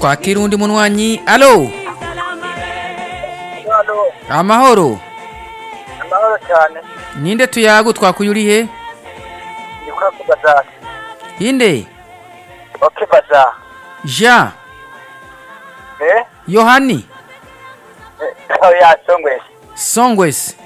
twakira undi munwanyi. Alo, Halo, amahoro. amahoro cyane. Ninde tuyagu twakuyurihe? Ni kwa Bazar. Inde? Okay, Bazar. Ja, Yohani, Oh ya, Songwes. Songwes.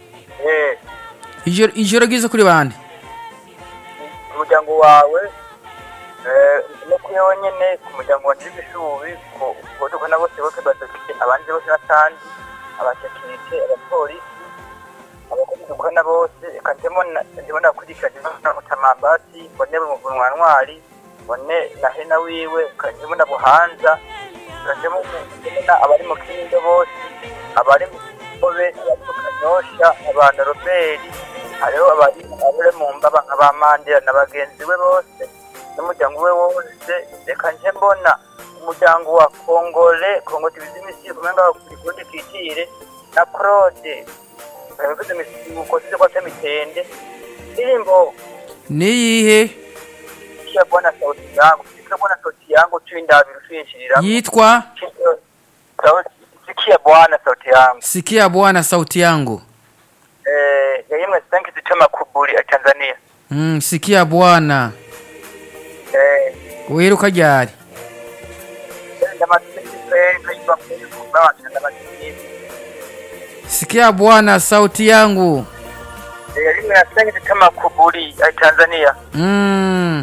Ijoro gizo kuri bande. Umuryango wawe no kuyewe nyene ku muryango wa Nibishubi ko duko nabo bose bazafite abandi bose batandi abasekirite abapolisi abakozi dukora bose kantemo ndibona kurikije no tamambati bone mu bunwanwari bone na hena wiwe kantemo na buhanza kantemo na abari mu kindo bose abari mu kobe abari mu kanyosha abana Robert hariho abari mu mbaba nk'abamandira n'abagenzi we bose n'umuryango we wose reka nje mbona umuryango wa Kongo tibizimisi kumenga kundi kitire na Claude bivuze imisibuko sije kwa temitende irimbo Niyihe? Sikia bwana sauti yangu twindabira ushinjirira Yitwa Sikia bwana sauti yangu. Sikia bwana sauti yangu. Yayimwe sanki zitoma kuburi ya Tanzania. Sikia bwana. Uheruka ryari? Sikia bwana sauti yangu. Yayimwe sanki zitoma kuburi ya Tanzania.